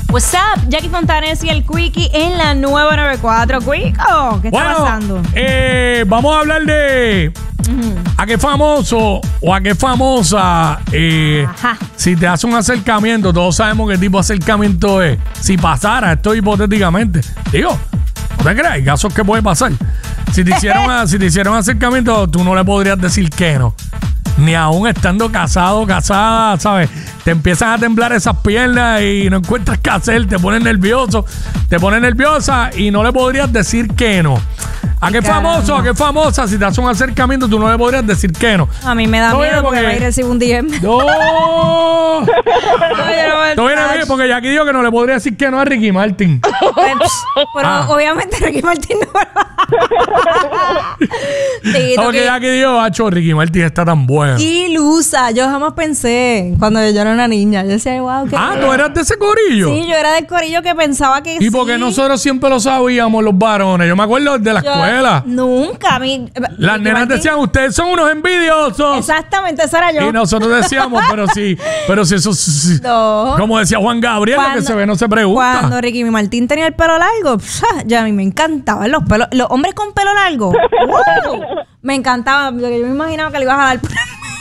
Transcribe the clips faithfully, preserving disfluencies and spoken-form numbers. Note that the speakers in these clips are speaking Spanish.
What's up, Jackie Fontanes y el Quickie en la nueva noventa y cuatro. Quico, ¿qué bueno, está pasando? Eh, vamos a hablar de uh-huh. a qué famoso o a qué famosa eh, si te hace un acercamiento. Todos sabemos qué tipo de acercamiento es. Si pasara esto hipotéticamente, digo, no te creas, hay casos que puede pasar. Si te hicieron si te hicieron un acercamiento, tú no le podrías decir que no. Ni aún estando casado, casada, ¿sabes? Te empiezan a temblar esas piernas y no encuentras qué hacer, te pones nervioso, te pones nerviosa y no le podrías decir que no. ¿A qué Caramba. famoso, a qué famosa, si te hace un acercamiento, tú no le podrías decir que no? A mí me da no miedo porque porque... va a ir recibo un D M. ¡No! No, no viene bien porque Jackie dijo que no le podría decir que no a Ricky Martin. Pero ah. obviamente Ricky Martin no. No, porque Jackie dijo, acho, Ricky Martin está tan bueno. Ilusa, yo jamás pensé cuando yo era una niña. Yo decía, wow, qué Ah, bien. ¿tú eras de ese corillo? Sí, yo era del corillo que pensaba que ¿Y sí. porque nosotros siempre lo sabíamos, los varones? Yo me acuerdo de la Yo escuela. Nunca. A mí, Las Ricky nenas Martin, decían, ustedes son unos envidiosos. Exactamente, eso era yo. Y nosotros decíamos, pero sí, pero si eso, sí, No. como decía Juan Gabriel, Cuando- lo que se ve no se pregunta. Cuando Ricky Martin tenía el pelo largo, pf, ya a mí me encantaban los pelos. Los hombres con pelo largo. ¡Wow! Me encantaba. Yo me imaginaba que le ibas a dar.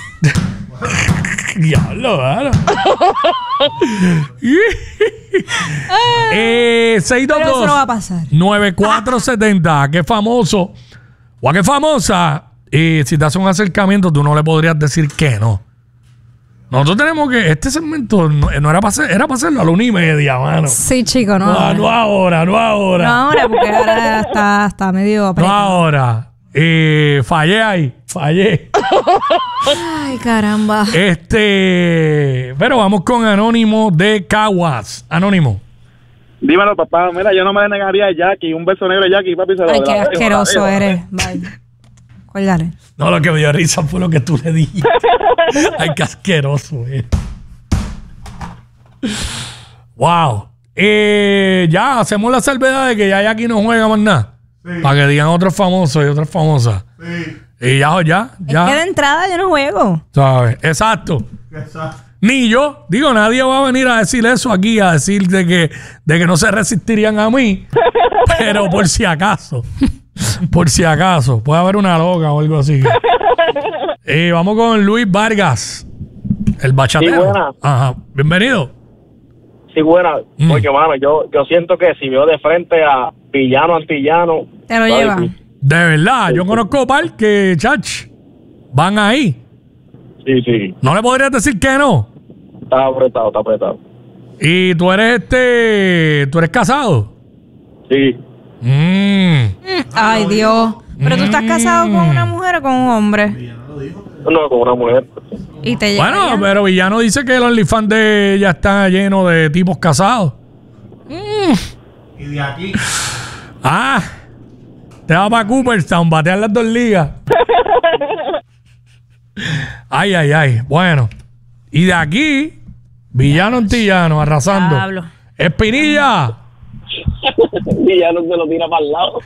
Diablo, claro. eh, seis dos Pero eso dos no va a pasar. nueve cuatro siete cero. ¿A qué famoso o a qué famosa eh, si te hace un acercamiento tú no le podrías decir que no? Nosotros tenemos que... Este segmento no, no era para hacer, era para hacerlo a la una y media, mano. Sí, chico, no. No, ahora. no ahora, no ahora. No ahora, porque ahora está, está medio No apretado. ahora. Eh, fallé ahí, fallé. Ay, caramba. Este... Pero vamos con Anónimo de Caguas. Anónimo. Dímelo, papá. Mira, yo no me le negaría a Jackie. Un beso negro de Jackie, papi. Se lo Ay, qué la- asqueroso la- eres. Bye. Cuélgale. No, lo que me dio risa fue lo que tú le dijiste. Ay, qué asqueroso, eh. Wow. Eh, ya hacemos la salvedad de que ya aquí no juega más nada. Sí. Para que digan otros famosos y otras famosas. Sí. Y ya, ya, ya. Es que de entrada yo no juego. ¿Sabes? Exacto. Exacto. Ni yo. Digo, nadie va a venir a decir eso aquí, a decir de que, de que no se resistirían a mí. Pero por si acaso. Por si acaso. Puede haber una loca o algo así. Eh, vamos con Luis Vargas. El bachatero. Sí, buena. Ajá. Bienvenido. Sí, buena. Mm. Porque, mano, yo, yo siento que si veo de frente a villano, antillano... Te lo va lleva. difícil. De verdad, yo conozco par que, chach, van ahí. Sí, sí. No le podrías decir que no. Está apretado, está apretado. Y tú eres este... ¿Tú eres casado? Sí. Mmm. Ay, Dios. Pero tú estás casado con una mujer o con un hombre. No, con una mujer. Y te Bueno, llevaría. pero Villano dice que el OnlyFans de ella está lleno de tipos casados. Y de aquí. Ah, te va para Cooperstown, batear las dos ligas. Ay, ay, ay. Bueno, y de aquí, Villano Antillano, arrasando. Diablo. Y Espinilla. ya no se lo tira para el lado.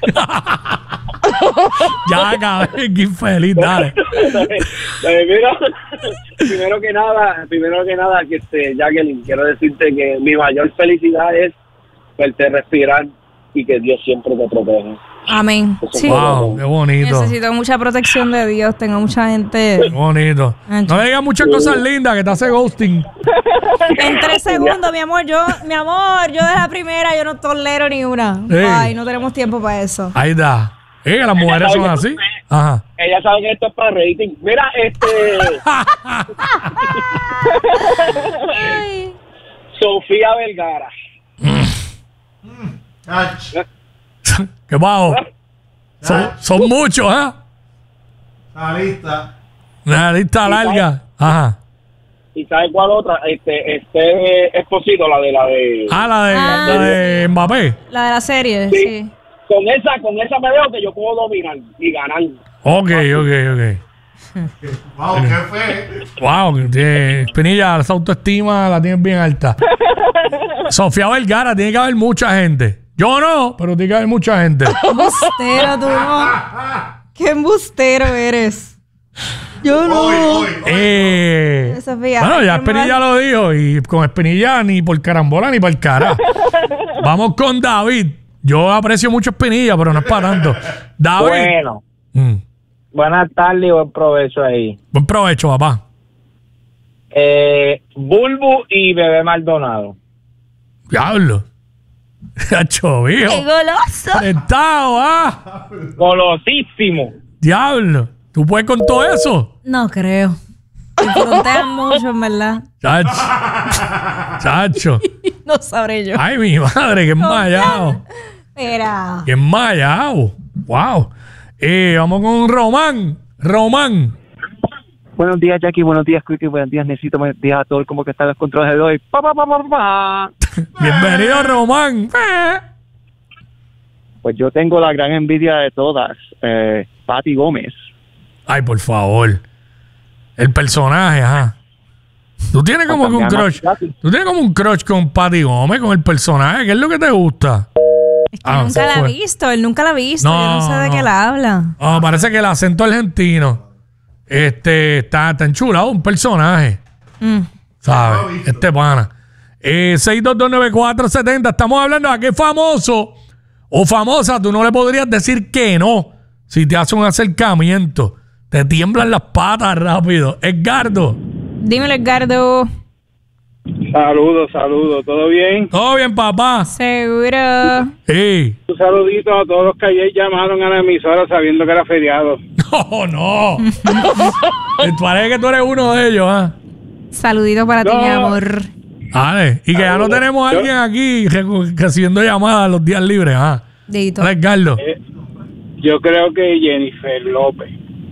Ya, cabrón, qué infeliz, dale. Eh, mira, primero que nada, primero que nada, que este, Jacqueline, quiero decirte que mi mayor felicidad es verte respirar y que Dios siempre te proteja. Amén. Sí. Wow, qué bonito. Necesito mucha protección de Dios. Tengo mucha gente. Qué bonito. No le digas muchas cosas lindas que te hace ghosting. En tres segundos, mi amor. Yo, mi amor, yo de la primera, yo no tolero ni una. Sí. Ay, no tenemos tiempo para eso. Ahí está. Eh, las mujeres son así. Ajá. Ella sabe que esto es para rating. Mira, este... Ay. Sofía Vergara. Ach, ¿Qué bajo? Son, son muchos, ¿ah? está lista. Una lista larga. Ajá. ¿Y sabe cuál otra? Este, este Esposito, la de la de... Ah, la de, Ah. la de Mbappé. La de la serie, Sí. sí. Con esa, con esa me veo que yo puedo dominar y ganar. Ok, ok, ok. Wow, ¿qué fue? Wow, tiene- Espinilla, esa autoestima la tienes bien alta. Sofía Vergara, tiene que haber mucha gente. Yo no, pero tiene que haber mucha gente. Embustero, tú no. Qué embustero eres. Yo no. Hoy, hoy, hoy. Eh, Sofía, bueno, ya ¿qué me Espinilla vas- lo dijo y con Espinilla ni por carambola ni por el cara. Vamos con David. Yo aprecio mucho Espinilla, pero no es para tanto. David. Bueno, Mm, buenas tardes y buen provecho ahí. buen provecho, papá. Eh, Bulbu y Bebé Maldonado. Diablo. Cacho, ¡Qué viejo. goloso! Prestado, ah. Golosísimo. Diablo. ¿Tú puedes con todo eso? No creo. Me frontean mucho, en verdad. Chacho. Chacho. No sabré yo. Ay, mi madre, qué enmayado. Mira. Qué enmayado. Wow. Eh, vamos con Román. Román. Buenos días, Jackie. Buenos días, Quickie. Buenos días, necesito. Buenos días a todo el como que está en los controles de hoy. Pa, pa, pa, pa, pa. Bienvenido, Román. Eh. Pues yo tengo la gran envidia de todas. Eh, Patti Gómez. Ay, por favor. El personaje, ajá. Tú tienes como que un crush. Tú tienes como un crush con Patti Gómez, con el personaje. ¿Qué es lo que te gusta? Es que Ah, nunca se la ha fue. visto. Él nunca la ha visto. No, Yo no sé de no. qué la habla. Ah, parece que el acento argentino este, está, está enchulado, un personaje. Mm. ¿Sabes? Este pana. Eh, seis dos dos nueve cuatro siete cero. Estamos hablando de a qué famoso o famosa tú no le podrías decir que no si te hace un acercamiento. Te tiemblan las patas rápido. Edgardo. Dímelo, Edgardo. Saludos, saludos, ¿todo bien? ¿Todo bien, papá? Seguro. Sí. Un saludito a todos los que ayer llamaron a la emisora sabiendo que era feriado. No, no. Me parece que tú eres uno de ellos, ¿ah? Saludito para ti, No. mi amor. Vale. Y que ya no tenemos a alguien aquí re- recibiendo llamadas los días libres, ¿ah? Dedito. Dale, Edgardo. Yo creo que Jennifer López.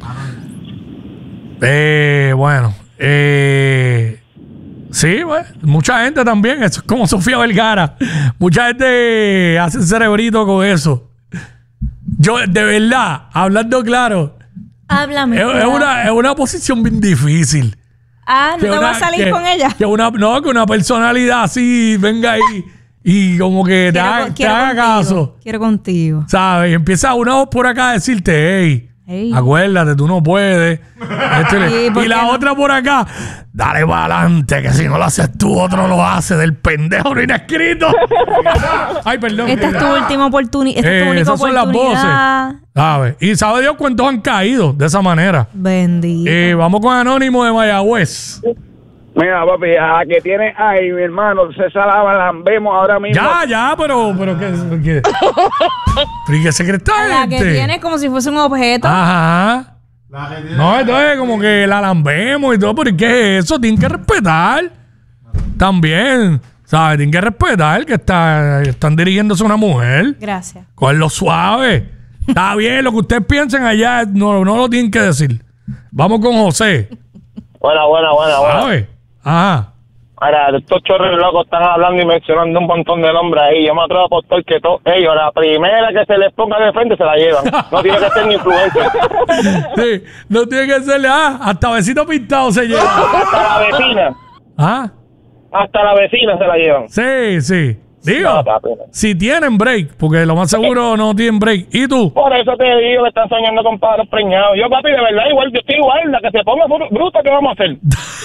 Eh, bueno. Eh, sí, pues, mucha gente también. Eso es como Sofía Vergara. Mucha gente hace cerebrito con eso. Yo, de verdad, hablando claro, Háblame. es, es claro. una, es una posición bien difícil. Ah, ¿no Que te una- vas a salir que- con ella? Que una, no, que una personalidad así venga ahí y como que te Quiero haga, con- te quiero haga contigo. caso. Quiero contigo. ¿Sabes? Y empieza una voz por acá a decirte, hey, Ey. acuérdate, tú no puedes. Esto y le- Sí, ¿por y la qué no? otra por acá, dale para adelante, que si no lo haces tú, otro lo hace, del pendejo no escrito. Ay, perdón. Esta es tu última oportunidad. Esta es Eh, tu única esas son las oportunidad. ¿Sabes? Y sabe Dios cuántos han caído de esa manera. Bendito. Eh, vamos con Anónimo de Mayagüez. Mira, papi, a que tiene ahí, mi hermano, se salaba, la vemos ahora mismo. Ya, ya, pero, pero que, que, pero ¿y qué se cree esta La que gente? tienes como si fuese un objeto. Ajá. La que tiene- No, entonces como que la lambemos y todo, pero ¿y qué es eso? Tienen que respetar. También, ¿sabes? Tienen que respetar que está, están dirigiéndose a una mujer. Gracias. Cogerlo suave. Está bien, lo que ustedes piensen allá no, no lo tienen que decir. Vamos con José. Buena, buena, buena, buena. ¿Sabes? Ajá. Ahora, estos chorros locos están hablando y mencionando un montón de nombres ahí. Yo me atrevo a apostar que todos ellos, la primera que se les ponga de frente, se la llevan. No tiene que ser ni influencer. Sí, no tiene que serle, ah, hasta besito pintado se lleva. Hasta la vecina. Ah, Hasta la vecina se la llevan. sí, sí. Digo, No, papi, no. si tienen break, porque lo más seguro no tienen break. ¿Y tú? Por eso te digo que están soñando con pájaros preñados. Yo, papi, de verdad, igual, yo estoy igual. La que se ponga bru- bruta, ¿qué vamos a hacer?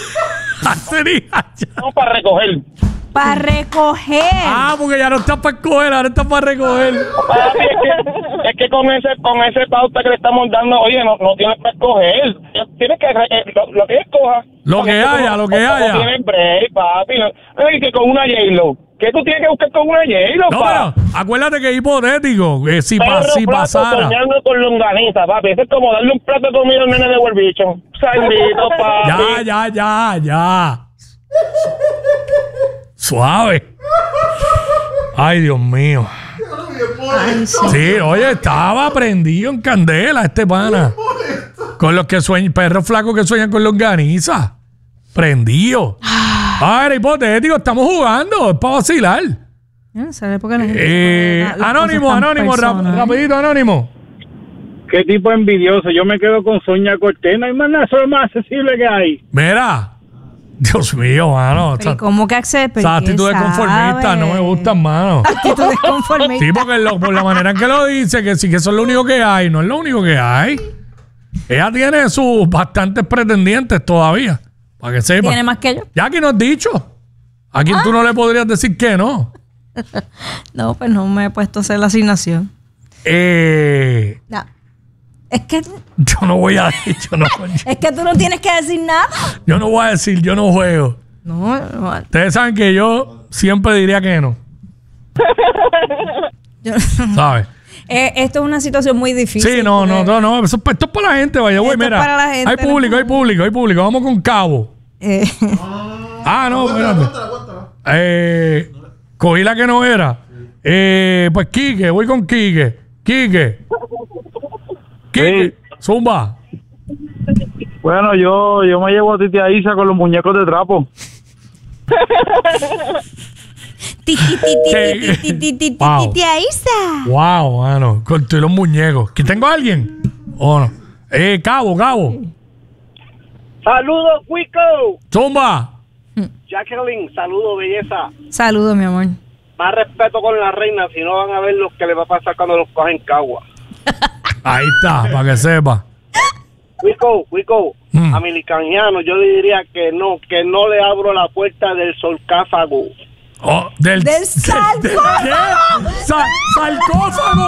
Sería ya. Vamos para recoger. Para recoger. Ah, porque ya no estás para escoger, ahora estás para recoger. Papi, es que, es que con ese con ese pauta que le estamos dando, oye, no, no tienes que escoger. Tienes que, eh, lo, lo que escoja. Lo que Porque haya, tú no- lo que no haya. tienes break, papi. No, no, y que con una J-Lo. ¿Qué tú tienes que buscar con una J-Lo, No, papi? pero acuérdate que es hipotético. Que si, pa- Perro si plato pasara. soñando con longaniza, papi. Eso es como darle un plato de comida a un nene de World Vision. Saldito, papi. Ya, ya, ya, ya. Suave. Ay, Dios mío. Ay, sí. Sí, oye, estaba prendido en candela este pana. Con los que sueñan, perros flacos que sueñan con longaniza. Prendido. Ah, era hipotético, estamos jugando, es para vacilar. No sé por qué la gente Eh, pone las anónimo, cosas tan anónimo, rap- personas, ¿eh? rapidito, anónimo. Qué tipo envidioso. Yo me quedo con Sonia Cortés. No hay más nada, eso es lo más accesible que hay. Mira. Dios mío, mano. Pero, ¿y Esa, ¿cómo que accede? esa actitud de conformista no me gustan, mano. Actitud de conformista. Sí, porque lo- por la manera en que lo dice, que sí que eso es lo único que hay, no es lo único que hay. Ella tiene sus bastantes pretendientes todavía. Para que sepa. ¿Tiene más que yo? Jackie, no has dicho. ¿A quién tú no le podrías decir que no? No, pues no me he puesto a hacer la asignación. Eh, No. Es que, yo no voy a decir, yo no, es que tú no tienes que decir nada. yo no voy a decir, yo no juego. No, no. Ustedes saben que yo siempre diría que no. Yo- ¿Sabes? Eh, esto es una situación muy difícil. Sí, no, no, porque, no, no. Eso, esto es para la gente, vaya, güey. Esto es Mira, para la gente, hay público, no. hay público, hay público. Vamos con Cabo. eh, Ah, no, Cuéntala, espérate. cuéntala, cuéntala. Eh, cogí la que no era. Eh, pues Quique, voy con Quique. Quique. Quique. Zumba. Bueno, yo, yo me llevo a Titi Isa con los muñecos de trapo. ti, ti, ti, ti, Sí. ti, ti, ti, ti, Wow. ti, tía Isa. Wow, mano. Con todos los muñecos. ¿Que tengo a alguien? ¿O no? Eh, Cabo, Cabo. Saludos, Wico. Zumba. Jacqueline, saludos, belleza. Saludos, mi amor. Más respeto con la reina, si no van a ver lo que le va a pasar cuando los cogen cagua. Ahí está, para que sepa. Wico, Wico, Mm. a mi licaniano yo le diría que no, que no le abro la puerta del sarcófago. Oh, del, Del ¿Del qué? Sa- sarcófago.